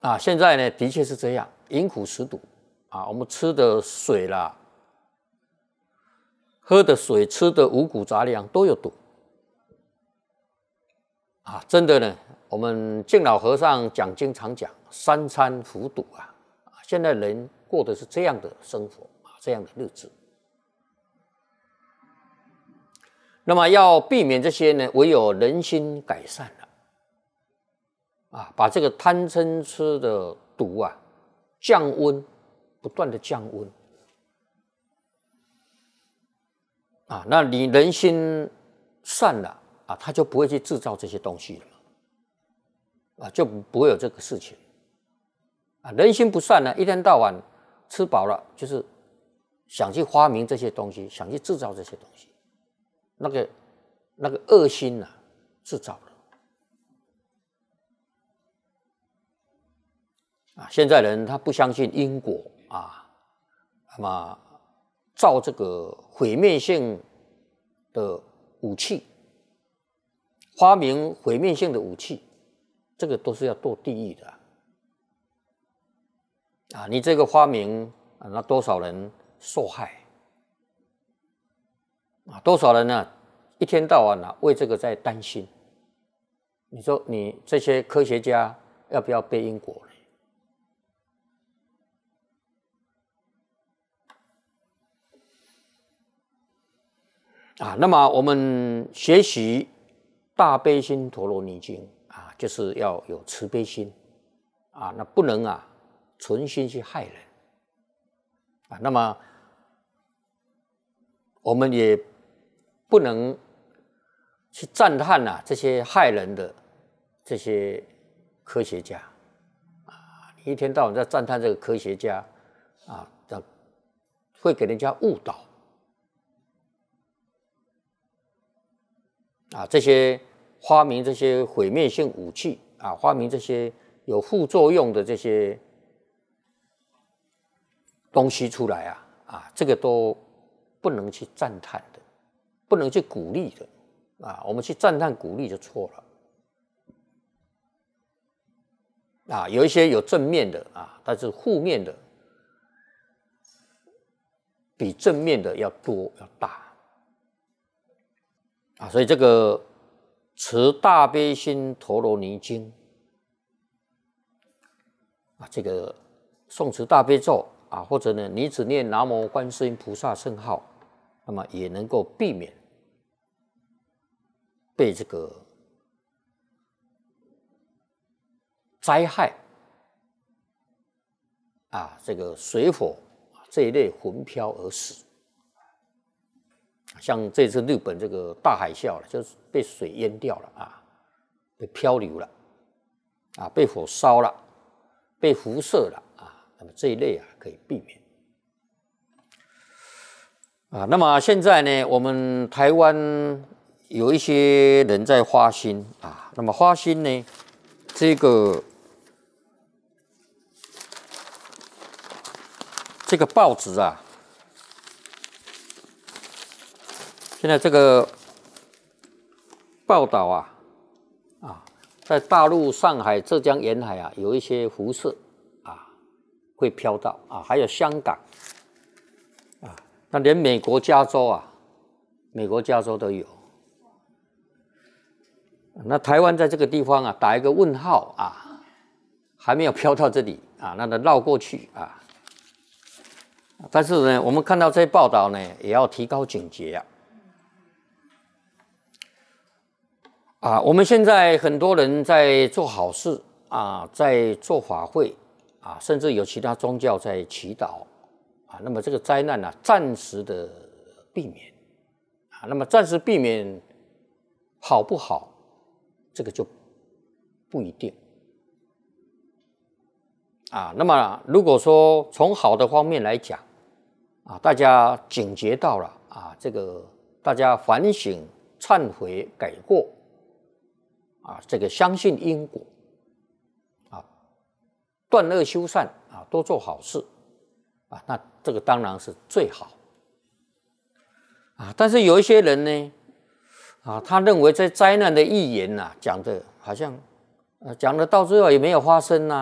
现在呢，的确是这样，饮苦食毒我们吃的水啦，喝的水、吃的五谷杂粮都有毒真的呢，我们敬老和尚讲经常讲三餐服毒现在人过的是这样的生活这样的日子。那么要避免这些呢，唯有人心改善了把这个贪嗔痴的毒降温，不断的降温那你人心善了他就不会去制造这些东西了就不会有这个事情人心不善呢，一天到晚吃饱了就是想去发明这些东西，想去制造这些东西，那个恶心制造了现在人他不相信因果那么造这个毁灭性的武器，发明毁灭性的武器，这个都是要堕地狱的你这个发明那多少人受害多少人呢一天到晚为这个在担心，你说你这些科学家要不要背因果那么我们学习大悲心陀罗尼经就是要有慈悲心那不能存心去害人那么我们也不能去赞叹这些害人的这些科学家你一天到晚在赞叹这个科学家会给人家误导这些发明这些毁灭性武器发明这些有副作用的这些东西出来这个都不能去赞叹的，不能去鼓励的我们去赞叹鼓励就错了有一些有正面的但是负面的比正面的要多要大所以这个持大悲心陀罗尼经这个诵持大悲咒或者呢你只念南无观世音菩萨圣号，那么也能够避免被这个灾害这个水火这一类魂飘而死。像这次日本这个大海啸就是被水淹掉了被漂流了被火烧了，被辐射了那么这一类可以避免那么现在呢，我们台湾有一些人在发心那么发心呢，这个报纸现在这个报道在大陆上海、浙江沿海有一些辐射会飘到还有香港那连美国加州都有。那台湾在这个地方打一个问号还没有飘到这里那绕过去但是呢，我们看到这些报道呢，也要提高警觉我们现在很多人在做好事在做法会甚至有其他宗教在祈祷那么这个灾难暂时的避免那么暂时避免好不好，这个就不一定那么如果说从好的方面来讲大家警觉到了这个大家反省、忏悔、改过这个相信因果断恶修善多做好事那这个当然是最好但是有一些人呢他认为这灾难的预言讲的好像讲的到最后也没有发生